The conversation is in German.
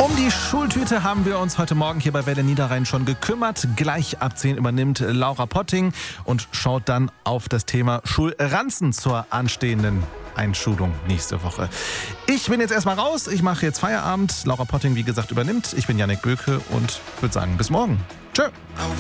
Um die Schultüte haben wir uns heute Morgen hier bei Welle Niederrhein schon gekümmert. Gleich ab 10 übernimmt Laura Potting und schaut dann auf das Thema Schulranzen zur anstehenden Einschulung nächste Woche. Ich bin jetzt erstmal raus. Ich mache jetzt Feierabend. Laura Potting, wie gesagt, übernimmt. Ich bin Jannik Böke und würde sagen, bis morgen. Tschö.